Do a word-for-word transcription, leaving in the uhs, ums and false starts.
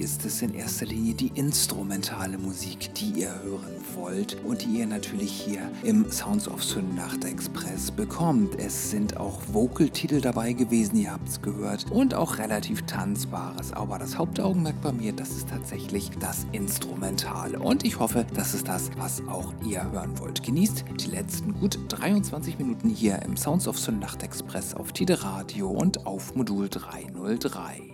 natürlich ist es in erster Linie die instrumentale Musik, die ihr hören wollt und die ihr natürlich hier im Sounds of Synnacht Express bekommt. Es sind auch Vocal-Titel dabei gewesen, ihr habt es gehört, und auch relativ Tanzbares. Aber das Hauptaugenmerk bei mir, das ist tatsächlich das Instrumentale. Und ich hoffe, das ist das, was auch ihr hören wollt. Genießt die letzten gut dreiundzwanzig Minuten hier im Sounds of Synnacht Express auf Tide Radio und auf Modul dreihundertdrei.